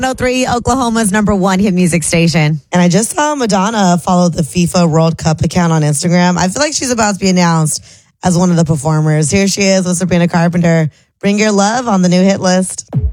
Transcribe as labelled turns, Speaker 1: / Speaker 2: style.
Speaker 1: 103, Oklahoma's number one hit music station.
Speaker 2: And I just saw Madonna follow the FIFA World Cup account on Instagram. I feel like she's about to be announced as one of the performers. Here she is with Sabrina Carpenter. Bring Your Love on the new hit list.